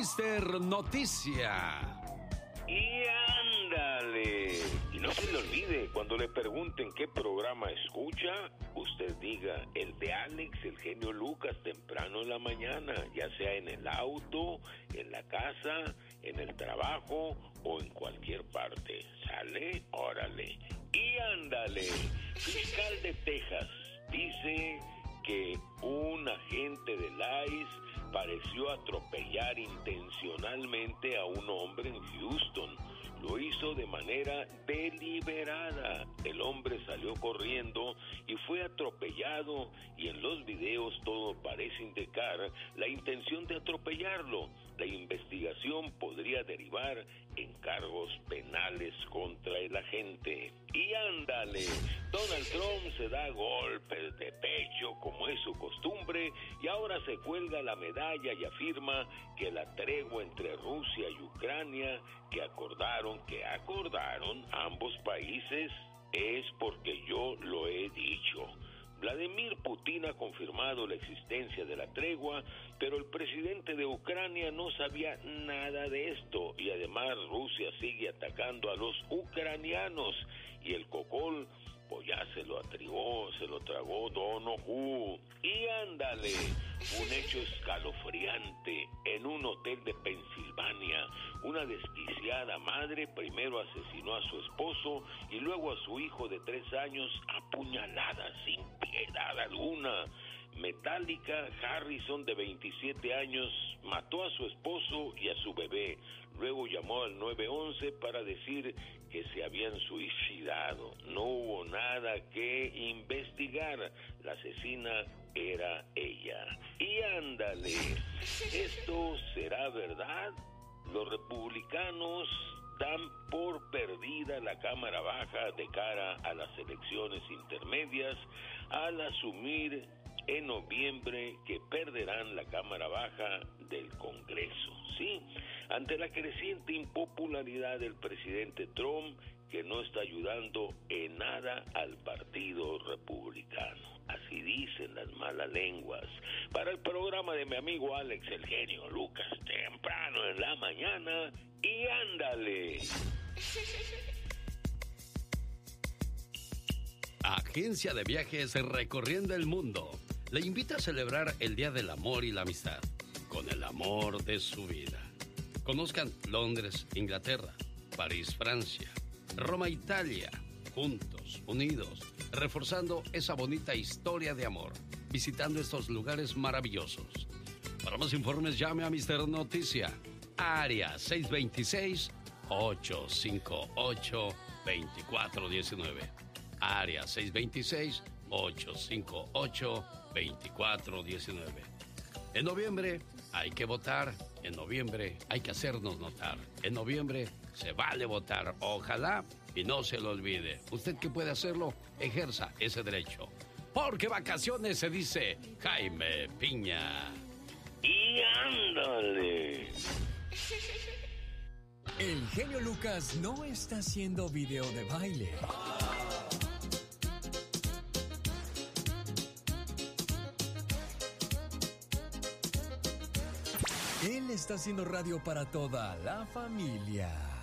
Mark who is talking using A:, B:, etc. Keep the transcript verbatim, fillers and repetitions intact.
A: mister Noticia.
B: Y ándale. Y no se le olvide, cuando le pregunten qué programa escucha, usted diga el de Alex, el genio Lucas, temprano en la mañana, ya sea en el auto, en la casa, en el trabajo o en cualquier parte. ¿Sale? Órale. Y ándale. Fiscal de Texas dice que un agente del I C E pareció atropellar intencionalmente a un hombre en Houston. Lo hizo de manera deliberada. El hombre salió corriendo y fue atropellado, y en los videos todo parece indicar la intención de atropellarlo. La investigación podría derivar en cargos penales contra el agente. Y ándale, Donald Trump se da golpes de pecho como es su costumbre, y ahora se cuelga la medalla y afirma que la tregua entre Rusia y Ucrania que acordaron, que acordaron ambos países es porque yo lo he dicho. Vladimir Putin ha confirmado la existencia de la tregua, pero el presidente de Ucrania no sabía nada de esto, y además Rusia sigue atacando a los ucranianos, y el cocol pues ya se lo atrigó, se lo tragó Donoghue. Y ándale, un hecho escalofriante en un hotel de Pensilvania. Una desquiciada madre primero asesinó a su esposo y luego a su hijo de tres años a puñaladas sin piedad alguna. Metallica Harrison, de veintisiete años, mató a su esposo y a su bebé. Luego llamó al nueve once para decir que se habían suicidado. No hubo nada que investigar. La asesina era ella. Y ándale, ¿esto será verdad? Los republicanos dan por perdida la Cámara Baja de cara a las elecciones intermedias al asumir en noviembre que perderán la Cámara Baja del Congreso, ¿sí? Ante la creciente impopularidad del presidente Trump, que no está ayudando en nada al Partido Republicano. Así dicen las malas lenguas. Para el programa de mi amigo Alex, el genio Lucas, temprano en la mañana, y ándale.
A: Agencia de Viajes Recorriendo el Mundo le invita a celebrar el Día del Amor y la Amistad con el amor de su vida. Conozcan Londres, Inglaterra, París, Francia, Roma, Italia, juntos, unidos, reforzando esa bonita historia de amor, visitando estos lugares maravillosos. Para más informes, llame a mister Noticia, área seis dos seis, ocho cinco ocho, dos cuatro uno nueve. Área seis dos seis, ocho cinco ocho, dos cuatro uno nueve. En noviembre hay que votar, en noviembre hay que hacernos notar, en noviembre se vale votar, ojalá y no se lo olvide. Usted que puede hacerlo, ejerza ese derecho. Porque vacaciones se dice Jaime Piña.
B: Y ándale.
C: El genio Lucas no está haciendo video de baile. Él está haciendo radio para toda la familia.